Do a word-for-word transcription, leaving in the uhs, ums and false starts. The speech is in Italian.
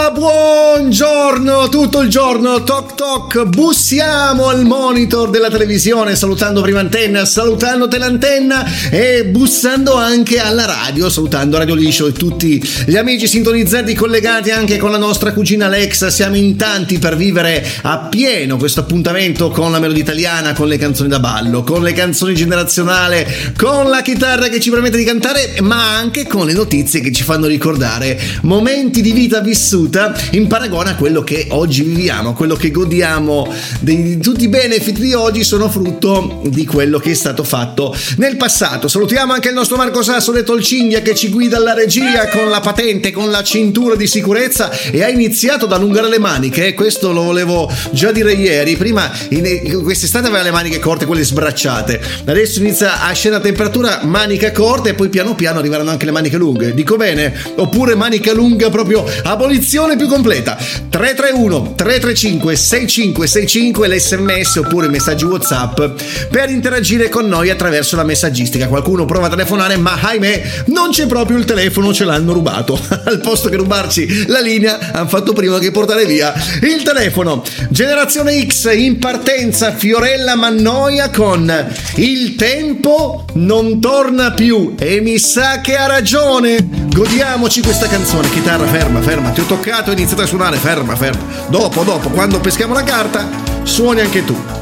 Buongiorno, tutto il giorno, toc toc, bussiamo al monitor della televisione, salutando prima Antenna, salutando Telantenna e bussando anche alla radio, salutando Radio Liscio e tutti gli amici sintonizzati, collegati anche con la nostra cugina Alexa. Siamo in tanti per vivere appieno questo appuntamento con la melodia italiana, con le canzoni da ballo, con le canzoni generazionali, con la chitarra che ci permette di cantare, ma anche con le notizie che ci fanno ricordare momenti di vita vissuta in paragone a quello che oggi viviamo, quello che godiamo. Di tutti i benefit di oggi sono frutto di quello che è stato fatto nel passato. Salutiamo anche il nostro Marco Sasso de Tolcinghia, che ci guida alla regia con la patente, con la cintura di sicurezza, e ha iniziato ad allungare le maniche. Questo lo volevo già dire ieri. Prima in quest'estate aveva le maniche corte, quelle sbracciate, adesso inizia a scendere a temperatura, manica corta, e poi piano piano arriveranno anche le maniche lunghe. Dico bene? Oppure manica lunga proprio abolizione più completa. Tre tre uno tre tre cinque sei cinque sei cinque l'esse emme esse oppure messaggi WhatsApp per interagire con noi attraverso la messaggistica. Qualcuno prova a telefonare, ma ahimè non c'è proprio il telefono, ce l'hanno rubato. Al posto che rubarci la linea hanno fatto prima che portare via il telefono. Generazione X in partenza, Fiorella Mannoia con Il tempo non torna più, e mi sa che ha ragione. Godiamoci questa canzone. Chitarra, ferma, ferma, ti ho toccato e iniziate a suonare, ferma, ferma. Dopo, dopo, quando peschiamo la carta, suoni anche tu.